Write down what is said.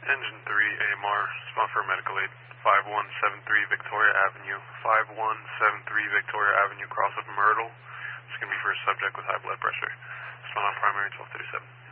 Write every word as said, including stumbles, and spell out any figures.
Engine three, A M R, spot for medical aid, five one seven three Victoria Avenue, five one seven three Victoria Avenue, cross of Myrtle. It's going to be for a subject with high blood pressure. Respond on primary twelve thirty-seven.